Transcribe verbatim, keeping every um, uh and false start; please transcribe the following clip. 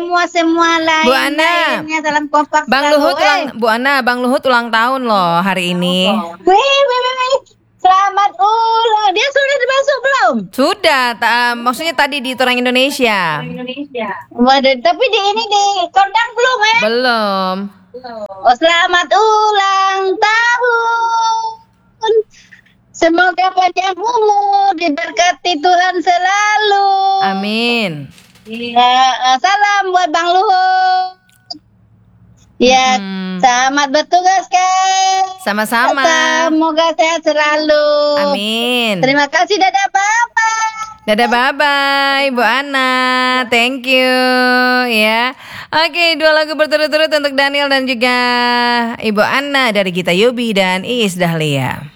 semua-semua lain. Bu Ana, lainnya dalam kompak Bang selalu, Luhut eh. ulang, Bu Ana, Bang Luhut ulang tahun loh hari ini. Wih, wih, wih, wih. Selamat ulang. Dia sudah masuk belum? Sudah, ta- maksudnya tadi di Torang Indonesia. Waduh, tapi di ini di kondang belum ya? Belum. Oh, selamat ulang tahun. Semoga panjang umur, diberkati Tuhan selalu. Amin. Ya, salam buat Bang Luhut. Ya, Hmm. selamat bertugas kan. Sama-sama. Semoga sehat selalu. Amin. Terima kasih, dadah Bapak. Dadah, bye-bye Bu Ana. Thank you ya. Oke, dua lagu berturut-turut untuk Daniel dan juga Ibu Ana dari Gita Yobi dan Iis Dahlia.